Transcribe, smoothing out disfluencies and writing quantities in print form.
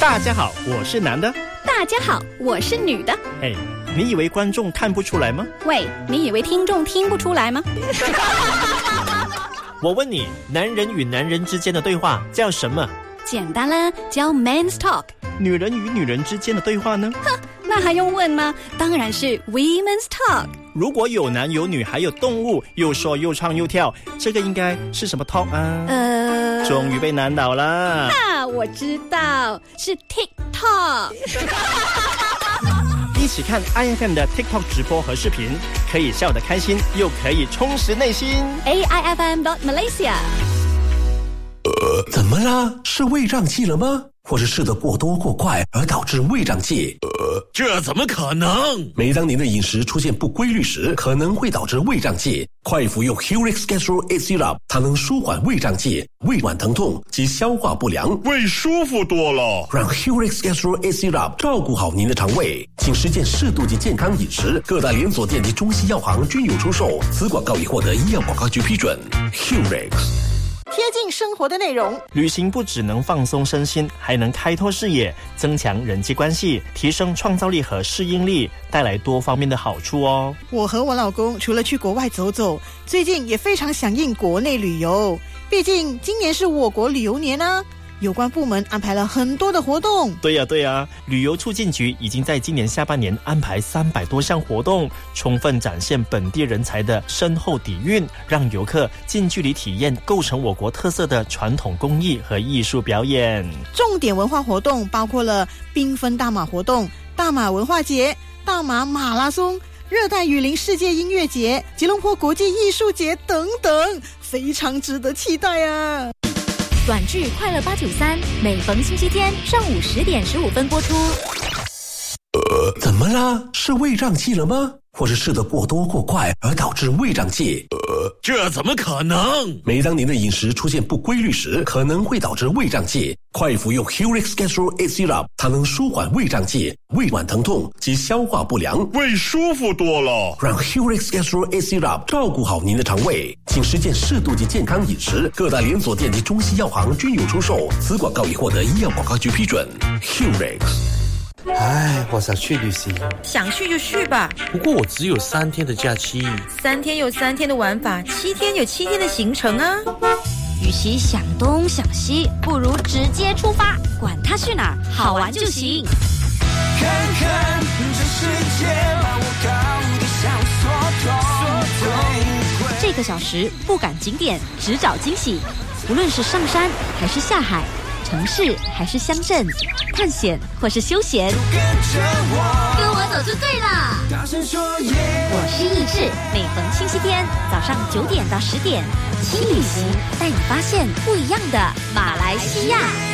大家好，我是男的。 大家好，我是女的。 嘿，你以为观众看不出来吗？ 喂，你以为听众听不出来吗？ 我问你，男人与男人之间的对话叫什么？ 简单啦，叫 Men's Talk。 女人与女人之间的对话呢？ 哼，那还用问吗？当然是 Women's Talk。 如果有男有女还有动物，又说又唱又跳，这个应该是什么 talk 啊？终于被难倒了。 我知道，是 TikTok。 一起看 AIFM 的 TikTok 直播和视频，可以笑得开心，又可以充实内心。 AIFM.Malaysia。 怎么啦？是胃胀气了吗？或是吃得过多过快而导致胃胀气？ 这怎么可能？ 每当您的饮食出现不规律时，可能会导致胃胀气。快服用 Hurix Gastro A Syrup， 它能舒缓胃胀气、胃脘疼痛及消化不良， 胃舒服多了。 让 Hurix Gastro A Syrup 照顾好您的肠胃，请实践适度及健康饮食。各大连锁店及中西药行均有出售。此广告已获得医药广告局批准。Hurix。 贴近生活的内容， 旅行不只能放松身心，还能开拓视野，增强人际关系，提升创造力和适应力，带来多方面的好处哦。 我和我老公除了去国外走走，最近也非常响应国内旅游，毕竟今年是我国旅游年啊。有关部门安排了很多的活动。 对呀，旅游促进局已经在今年下半年安排300多项活动，充分展现本地人才的深厚底蕴，让游客近距离体验构成我国特色的传统工艺和艺术表演。 重点文化活动包括了缤纷大马活动、大马文化节、大马马拉松、热带雨林世界音乐节、吉隆坡国际艺术节等等，非常值得期待啊！ 短剧《快乐893》每逢星期天上午10点15分播出。 怎么啦？是胃胀气了吗？或是吃得过多过快而导致胃胀气？ 这怎么可能？ 每当您的饮食出现不规律时，可能会导致胃胀气。快服用 Hurix Gastro A Syrup， 它能舒缓胃胀气、胃脘疼痛及消化不良， 胃舒服多了。 让 Hurix Gastro A Syrup 照顾好您的肠胃，请实践适度及健康饮食。各大连锁店及中西药行均有出售。此广告已获得医药广告局批准。Hurix。 我想去旅行。 想去就去吧。 不过我只有3天的假期。 3天有3天的玩法，7天有7天的行程啊。 与其想东想西，不如直接出发，管他去哪儿，好玩就行。 看看这世界，把我高的小说这个小时不赶景点，只找惊喜。无论是上山还是下海，城市还是乡镇，探险或是休闲，跟我走就对了。 大声说耶！ 我是易智，每逢星期天早上9点到10点，轻旅行带你发现不一样的马来西亚。